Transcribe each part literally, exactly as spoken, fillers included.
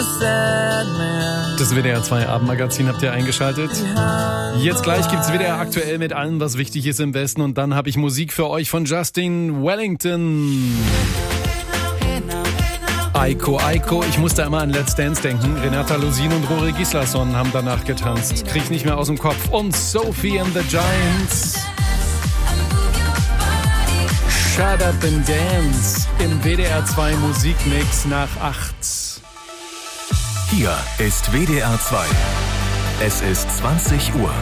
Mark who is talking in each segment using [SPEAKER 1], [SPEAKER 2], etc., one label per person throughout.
[SPEAKER 1] Das W D R zwei Abendmagazin habt ihr eingeschaltet. Jetzt gleich gibt's W D R aktuell mit allem, was wichtig ist im Westen. Und dann habe ich Musik für euch von Justin Wellington. Aiko, Aiko, ich musste immer an Let's Dance denken. Renata Lusin und Rory Gislason haben danach getanzt. Krieg nicht mehr aus dem Kopf. Und Sophie and the Giants. Shut Up and Dance im W D R zwei Musikmix nach acht.
[SPEAKER 2] Hier ist W D R zwei. Es ist zwanzig Uhr.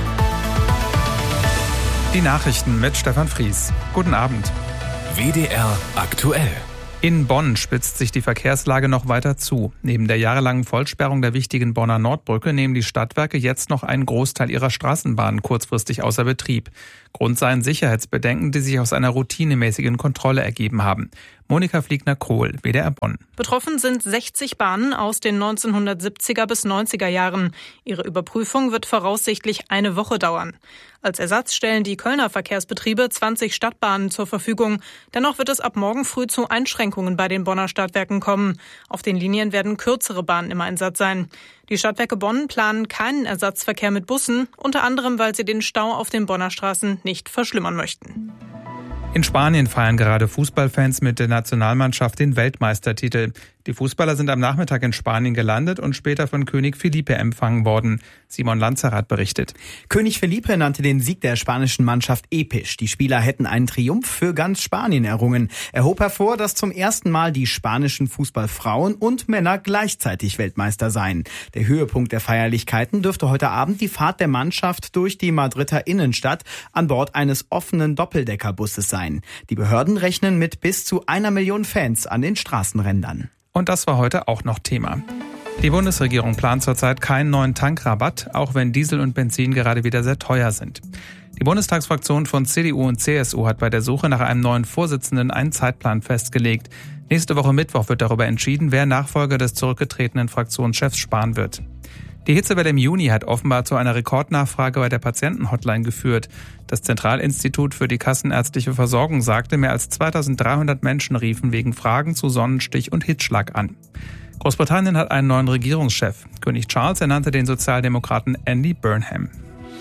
[SPEAKER 3] Die Nachrichten mit Stefan Fries. Guten Abend.
[SPEAKER 2] W D R aktuell.
[SPEAKER 3] In Bonn spitzt sich die Verkehrslage noch weiter zu. Neben der jahrelangen Vollsperrung der wichtigen Bonner Nordbrücke nehmen die Stadtwerke jetzt noch einen Großteil ihrer Straßenbahnen kurzfristig außer Betrieb. Grund seien Sicherheitsbedenken, die sich aus einer routinemäßigen Kontrolle ergeben haben. Monika Fliegner-Krohl, W D R Bonn.
[SPEAKER 4] Betroffen sind sechzig Bahnen aus den neunzehnhundertsiebziger bis neunziger Jahren. Ihre Überprüfung wird voraussichtlich eine Woche dauern. Als Ersatz stellen die Kölner Verkehrsbetriebe zwanzig Stadtbahnen zur Verfügung. Dennoch wird es ab morgen früh zu Einschränkungen bei den Bonner Stadtwerken kommen. Auf den Linien werden kürzere Bahnen im Einsatz sein. Die Stadtwerke Bonn planen keinen Ersatzverkehr mit Bussen, unter anderem, weil sie den Stau auf den Bonner Straßen nicht verschlimmern möchten.
[SPEAKER 3] In Spanien feiern gerade Fußballfans mit der Nationalmannschaft den Weltmeistertitel. Die Fußballer sind am Nachmittag in Spanien gelandet und später von König Felipe empfangen worden. Simon Lanzerath berichtet.
[SPEAKER 5] König Felipe nannte den Sieg der spanischen Mannschaft episch. Die Spieler hätten einen Triumph für ganz Spanien errungen. Er hob hervor, dass zum ersten Mal die spanischen Fußballfrauen und Männer gleichzeitig Weltmeister seien. Der Höhepunkt der Feierlichkeiten dürfte heute Abend die Fahrt der Mannschaft durch die Madrider Innenstadt an Bord eines offenen Doppeldeckerbusses sein. Die Behörden rechnen mit bis zu einer Million Fans an den Straßenrändern.
[SPEAKER 3] Und das war heute auch noch Thema. Die Bundesregierung plant zurzeit keinen neuen Tankrabatt, auch wenn Diesel und Benzin gerade wieder sehr teuer sind. Die Bundestagsfraktion von C D U und C S U hat bei der Suche nach einem neuen Vorsitzenden einen Zeitplan festgelegt. Nächste Woche Mittwoch wird darüber entschieden, wer Nachfolger des zurückgetretenen Fraktionschefs Spahn wird. Die Hitzewelle im Juni hat offenbar zu einer Rekordnachfrage bei der Patientenhotline geführt. Das Zentralinstitut für die kassenärztliche Versorgung sagte, mehr als zweitausenddreihundert Menschen riefen wegen Fragen zu Sonnenstich und Hitzschlag an. Großbritannien hat einen neuen Regierungschef. König Charles ernannte den Sozialdemokraten Andy Burnham.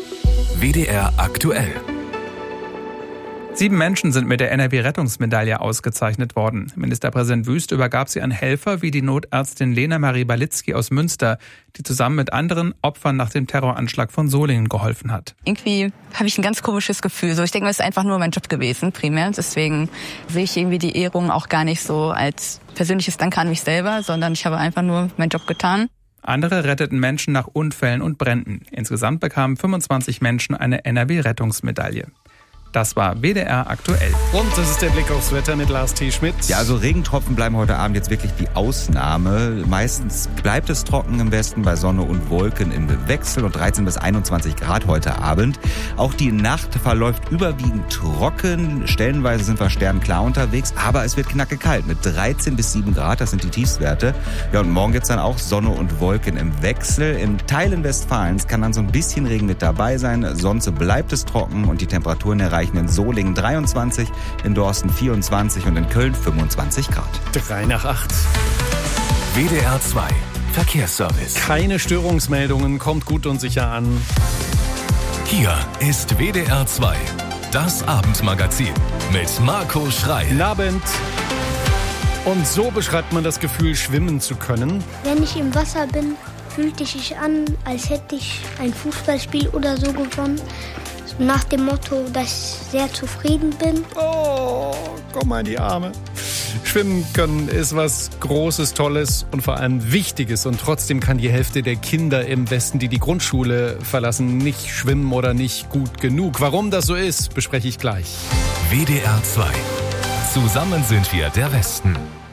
[SPEAKER 2] W D R aktuell.
[SPEAKER 3] Sieben Menschen sind mit der N R W-Rettungsmedaille ausgezeichnet worden. Ministerpräsident Wüst übergab sie an Helfer wie die Notärztin Lena Marie Balitzky aus Münster, die zusammen mit anderen Opfern nach dem Terroranschlag von Solingen geholfen hat.
[SPEAKER 6] Irgendwie habe ich ein ganz komisches Gefühl. So, ich denke, es ist einfach nur mein Job gewesen, primär. Deswegen sehe ich irgendwie die Ehrung auch gar nicht so als persönliches Dank an mich selber, sondern ich habe einfach nur meinen Job getan.
[SPEAKER 3] Andere retteten Menschen nach Unfällen und Bränden. Insgesamt bekamen fünfundzwanzig Menschen eine N R W-Rettungsmedaille. Das war W D R aktuell.
[SPEAKER 1] Und das ist der Blick aufs Wetter mit Lars T. Schmidt.
[SPEAKER 7] Ja, also Regentropfen bleiben heute Abend jetzt wirklich die Ausnahme. Meistens bleibt es trocken im Westen bei Sonne und Wolken im Wechsel und dreizehn bis einundzwanzig Grad heute Abend. Auch die Nacht verläuft überwiegend trocken. Stellenweise sind wir sternklar unterwegs, aber es wird knackig kalt mit dreizehn bis sieben Grad. Das sind die Tiefstwerte. Ja, und morgen gibt's dann auch Sonne und Wolken im Wechsel. In Teilen Westfalens kann dann so ein bisschen Regen mit dabei sein. Sonst bleibt es trocken und die Temperaturen erreichen in Solingen dreiundzwanzig, in Dorsten vierundzwanzig und in Köln fünfundzwanzig Grad.
[SPEAKER 1] Drei nach acht.
[SPEAKER 2] W D R zwei Verkehrsservice.
[SPEAKER 1] Keine Störungsmeldungen, kommt gut und sicher an.
[SPEAKER 2] Hier ist W D R zwei, das Abendmagazin mit Marco Schrei.
[SPEAKER 1] Guten Abend. Und so beschreibt man das Gefühl, schwimmen zu können.
[SPEAKER 8] Wenn ich im Wasser bin, fühlt es sich an, als hätte ich ein Fußballspiel oder so gewonnen. Nach dem Motto, dass ich sehr zufrieden bin.
[SPEAKER 1] Oh, komm mal in die Arme. Schwimmen können ist was Großes, Tolles und vor allem Wichtiges. Und trotzdem kann die Hälfte der Kinder im Westen, die die Grundschule verlassen, nicht schwimmen oder nicht gut genug. Warum das so ist, bespreche ich gleich.
[SPEAKER 2] W D R zwei. Zusammen sind wir der Westen.